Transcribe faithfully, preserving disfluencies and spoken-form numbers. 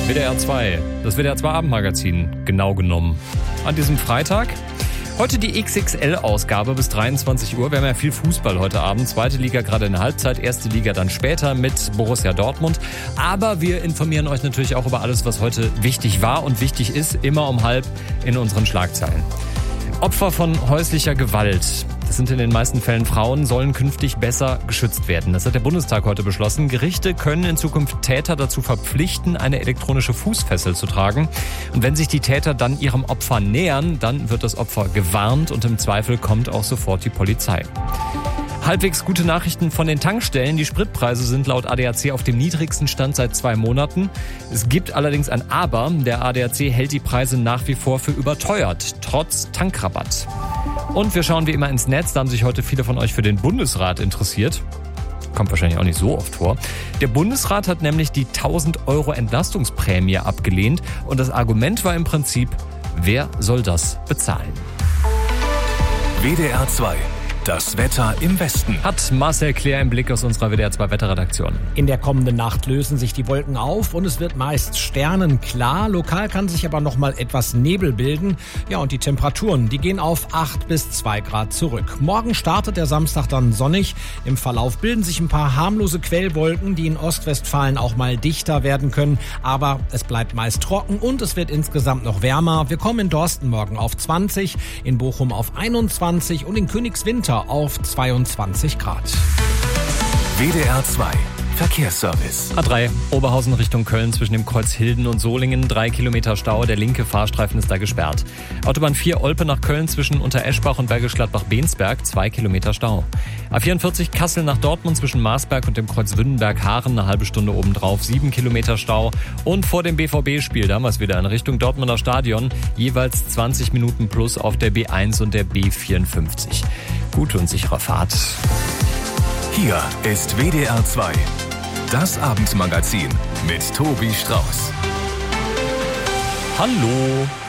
W D R zwei, das W D R zwei Abendmagazin, genau genommen. An diesem Freitag, heute die X X L-Ausgabe bis dreiundzwanzig Uhr. Wir haben ja viel Fußball heute Abend. Zweite Liga gerade in der Halbzeit, erste Liga dann später mit Borussia Dortmund. Aber wir informieren euch natürlich auch über alles, was heute wichtig war und wichtig ist, immer um halb in unseren Schlagzeilen. Opfer von häuslicher Gewalt, das sind in den meisten Fällen Frauen, sollen künftig besser geschützt werden. Das hat der Bundestag heute beschlossen. Gerichte können in Zukunft Täter dazu verpflichten, eine elektronische Fußfessel zu tragen. Und wenn sich die Täter dann ihrem Opfer nähern, dann wird das Opfer gewarnt und im Zweifel kommt auch sofort die Polizei. Halbwegs gute Nachrichten von den Tankstellen. Die Spritpreise sind laut A D A C auf dem niedrigsten Stand seit zwei Monaten. Es gibt allerdings ein Aber. Der A D A C hält die Preise nach wie vor für überteuert, trotz Tankrabatt. Und wir schauen wie immer ins Netz. Da haben sich heute viele von euch für den Bundesrat interessiert. Kommt wahrscheinlich auch nicht so oft vor. Der Bundesrat hat nämlich die tausend Euro Entlastungsprämie abgelehnt. Und das Argument war im Prinzip, wer soll das bezahlen? W D R zwei. Das Wetter im Westen. Hat Marcel Claire im Blick aus unserer W D R zwei Wetterredaktion. In der kommenden Nacht lösen sich die Wolken auf und es wird meist sternenklar. Lokal kann sich aber noch mal etwas Nebel bilden. Ja, und die Temperaturen, die gehen auf acht bis zwei Grad zurück. Morgen startet der Samstag dann sonnig. Im Verlauf bilden sich ein paar harmlose Quellwolken, die in Ostwestfalen auch mal dichter werden können. Aber es bleibt meist trocken und es wird insgesamt noch wärmer. Wir kommen in Dorsten morgen auf zwanzig, in Bochum auf einundzwanzig und in Königswinter auf zweiundzwanzig Grad. W D R zwei Verkehrsservice. A drei, Oberhausen Richtung Köln zwischen dem Kreuz Hilden und Solingen. Drei Kilometer Stau, der linke Fahrstreifen ist da gesperrt. Autobahn vier Olpe nach Köln zwischen Untereschbach und Bergisch Gladbach-Bensberg. Zwei Kilometer Stau. A vierundvierzig Kassel nach Dortmund zwischen Marsberg und dem Kreuz Wünnenberg-Haaren. Eine halbe Stunde obendrauf. Sieben Kilometer Stau. Und vor dem B V B-Spiel, damals wieder in Richtung Dortmunder Stadion, jeweils zwanzig Minuten plus auf der B eins und der B vierundfünfzig. Gute und sichere Fahrt. Hier ist W D R zwei. Das Abendmagazin mit Tobi Strauß. Hallo.